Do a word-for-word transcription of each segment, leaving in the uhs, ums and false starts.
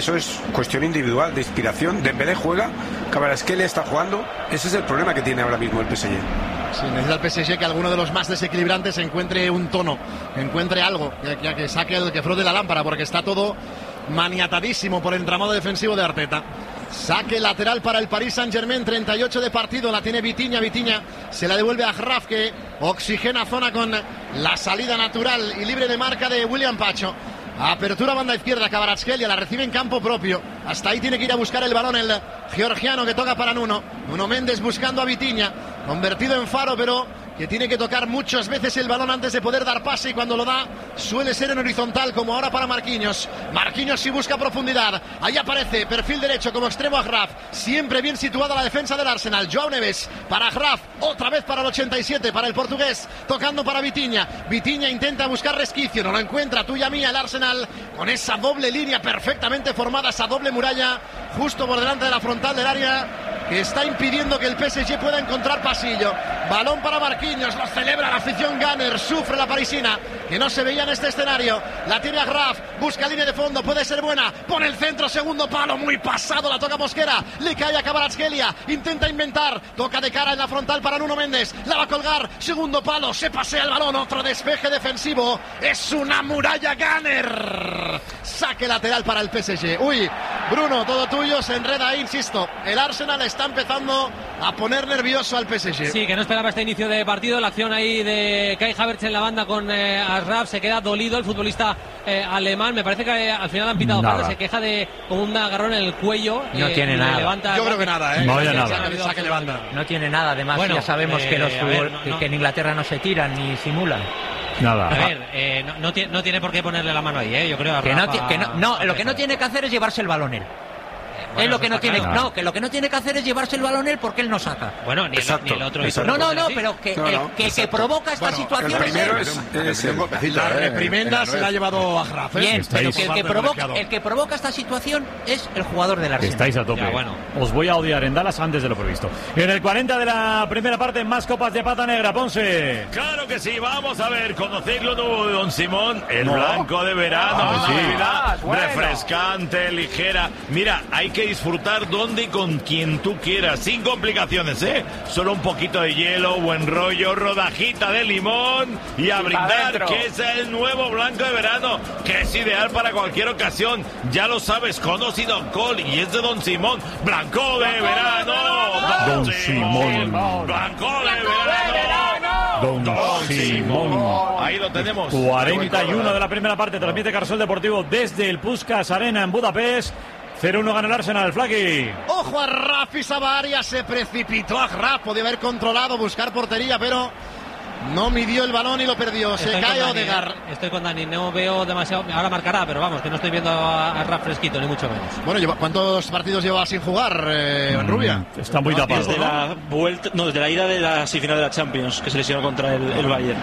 eso es cuestión individual, de inspiración. Dembélé juega, Kvaratskhelia está jugando. Ese es el problema que tiene ahora mismo el P S G. Sí, necesita el P S G que alguno de los más desequilibrantes encuentre un tono, encuentre algo, ya, ya que saque el que frote la lámpara, porque está todo maniatadísimo por el entramado defensivo de Arteta. Saque lateral para el Paris Saint-Germain, treinta y ocho de partido, la tiene Vitinha, Vitinha se la devuelve a Graf, que oxigena zona con la salida natural y libre de marca de William Pacho. Apertura banda izquierda, Kvaratskhelia la recibe en campo propio. Hasta ahí tiene que ir a buscar el balón el georgiano, que toca para Nuno. Nuno Méndez buscando a Vitinha, convertido en faro, pero que tiene que tocar muchas veces el balón antes de poder dar pase, y cuando lo da suele ser en horizontal, como ahora para Marquinhos. Marquinhos sí busca profundidad, ahí aparece, perfil derecho como extremo a Graf, siempre bien situada la defensa del Arsenal. João Neves para Graf, otra vez para el ochenta y siete, para el portugués, tocando para Vitinha. Vitinha intenta buscar resquicio, no lo encuentra, tuya mía el Arsenal, con esa doble línea perfectamente formada, esa doble muralla justo por delante de la frontal del área, que está impidiendo que el P S G pueda encontrar pasillo. Balón para Marquinhos, lo celebra la afición Gunner, sufre la parisina, que no se veía en este escenario. La tiene a Graf, busca línea de fondo, puede ser buena, pone el centro, segundo palo, muy pasado, la toca Mosquera, le cae a Kvaratskhelia, intenta inventar, toca de cara en la frontal para Nuno Méndez, la va a colgar, segundo palo, se pasea el balón, otro despeje defensivo, es una muralla Gunner. Saque lateral para el P S G. Uy, Bruno, todo tuyo, se enreda ahí, insisto, el Arsenal está empezando a poner nervioso al P S G. Sí, que no esperaba este inicio de partido, la acción ahí de Kai Havertz en la banda con eh, Ashraf, se queda dolido el futbolista eh, alemán, me parece que eh, al final han pitado falta, se queja de con un agarrón en el cuello. No eh, tiene nada. Levanta, Yo creo que nada, ¿eh? No, ya nada. saque, saque, levanta. No tiene nada, además bueno, ya sabemos eh, que, los futbol, ver, no, no. que en Inglaterra no se tiran ni simulan. Nada. A ver, eh, no, no, tiene, no tiene por qué ponerle la mano ahí, ¿eh? Yo creo que, Rafa, no, que no, no, lo que no tiene que hacer es llevarse el balón él. Bueno, es lo que no tiene, claro. no, que lo que no tiene que hacer es llevarse el balón él, porque él no saca. Bueno, ni, exacto, el, ni el otro. No, no, no, pero que no, no, el que, que provoca esta bueno, situación el primero es, es, es el, la reprimenda se la ha llevado a Graf. ¿eh? Bien, pero que el que provoca, el que provoca esta situación es el jugador del Arsenal. Estáis a tope. Ya, bueno. Os voy a odiar en Dallas antes de lo previsto. En el cuarenta de la primera parte, más copas de pata negra, Ponce. Claro que sí, vamos a ver, conocer lo nuevo de Don Simón, el no. blanco de verano, ah, sí. vida bueno. refrescante, ligera. Mira, hay que disfrutar donde y con quien tú quieras, sin complicaciones, ¿eh? Solo un poquito de hielo, buen rollo, rodajita de limón y a brindar, que es el nuevo blanco de verano, que es ideal para cualquier ocasión. Ya lo sabes, conocido Col y es de Don Simón. Blanco de verano, Don Simón. Blanco de verano, Don, Don Simón. Ahí lo tenemos. cuarenta y uno de la primera parte, transmite Carrusel Deportivo desde el Puskás Arena en Budapest. cero uno gana el Arsenal, Flaky. Ojo a Rafi Savaria, se precipitó a Graf, podía haber controlado, buscar portería, pero no midió el balón y lo perdió. Se estoy cae Odegaard. Eh, estoy con Dani, no veo demasiado. Ahora marcará, pero vamos, que no estoy viendo a, a Graf fresquito, ni mucho menos. Bueno, ¿cuántos partidos lleva sin jugar, eh, mm, Rubia? Está muy tapado. Desde ¿no? la vuelta, no, desde la ida de la semifinal de la Champions, que se lesionó contra el, el Bayern.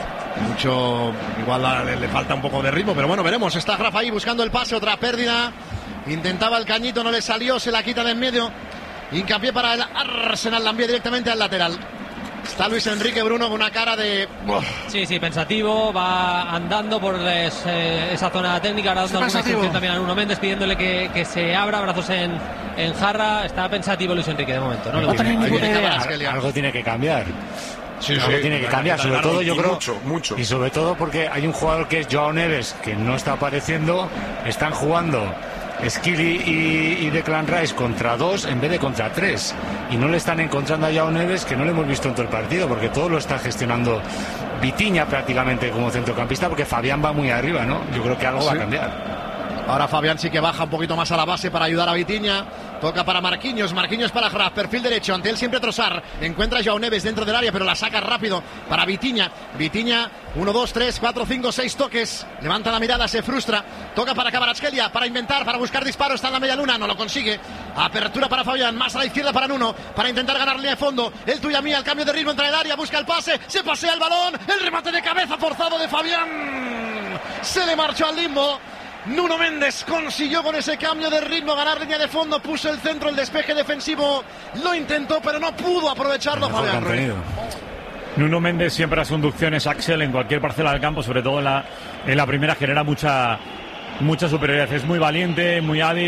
Mucho, igual le, le falta un poco de ritmo, pero bueno, veremos. Está Graf ahí buscando el pase, otra pérdida. Intentaba el cañito, no le salió, se la quita de en medio. Hincapié para el Arsenal, la envía directamente al lateral. Está Luis Enrique, Bruno, con una cara de... Uf. Sí, sí, pensativo, va andando por es, eh, esa zona técnica, ahora dando alguna instrucción también a Nuno Méndez, pidiéndole que, que se abra, brazos en, en jarra. Está pensativo Luis Enrique de momento, ¿no? No tiene ninguna idea. Algo tiene que cambiar. Sí, algo sí, tiene que cambiar, sobre claro, todo yo creo mucho, mucho. Y sobre todo porque hay un jugador que es João Neves, que no está apareciendo. Están jugando Skilly y, y Declan Rice contra dos en vez de contra tres, y no le están encontrando a João Neves, que no le hemos visto en todo el partido, porque todo lo está gestionando Vitinha prácticamente como centrocampista, porque Fabián va muy arriba, ¿no? Yo creo que algo sí. va a cambiar. Ahora Fabián sí que baja un poquito más a la base para ayudar a Vitinha. Toca para Marquinhos, Marquinhos para Graf, perfil derecho, ante él siempre Trossard. Encuentra a João Neves dentro del área, pero la saca rápido para Vitinha. Vitinha, uno, dos, tres, cuatro, cinco, seis toques. Levanta la mirada, se frustra. Toca para Kvaratskhelia, para inventar, para buscar disparo. Está en la media luna, no lo consigue. Apertura para Fabián, más a la izquierda para Nuno, para intentar ganar línea de fondo. El tuya mía, el cambio de ritmo, entra en el área, busca el pase, se pasea el balón. El remate de cabeza forzado de Fabián. Se le marchó al limbo. Nuno Méndez consiguió con ese cambio de ritmo ganar línea de fondo, puso el centro, el despeje defensivo, lo intentó pero no pudo aprovecharlo Fabián. Nuno Méndez siempre hace inducciones Axel en cualquier parcela del campo, sobre todo en la, en la primera, genera mucha, mucha superioridad, es muy valiente, muy hábil.